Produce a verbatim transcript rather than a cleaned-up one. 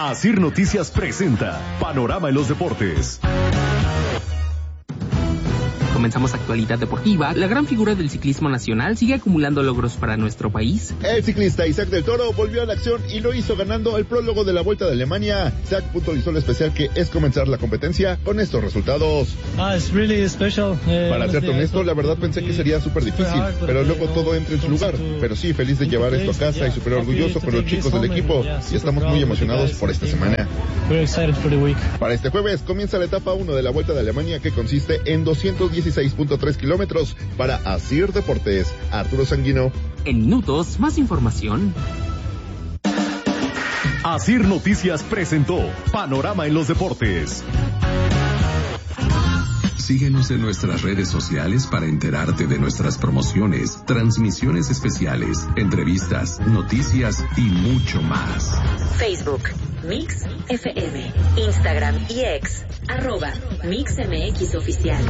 Asir Noticias presenta Panorama en los Deportes. Comenzamos actualidad deportiva. La gran figura del ciclismo nacional sigue acumulando logros para nuestro país. El ciclista Isaac del Toro volvió a la acción y lo hizo ganando el prólogo de la Vuelta de Alemania. Isaac puntualizó lo especial que es comenzar la competencia con estos resultados. Ah, it's really special. Eh, Para serte honesto, la verdad pensé que sería súper difícil, pero luego todo entra en su lugar. Pero sí, feliz de llevar esto a casa y súper orgulloso con los chicos del equipo. Y estamos muy emocionados por esta semana. Para este jueves comienza la etapa uno de la Vuelta de Alemania, que consiste en doscientos dieciséis punto tres kilómetros. Para Asir Deportes, Arturo Sanguino. En minutos, más información. Asir Noticias presentó Panorama en los Deportes. Síguenos en nuestras redes sociales para enterarte de nuestras promociones, transmisiones especiales, entrevistas, noticias y mucho más. Facebook, Mix F M, Instagram y X, arroba Mix M X Oficial.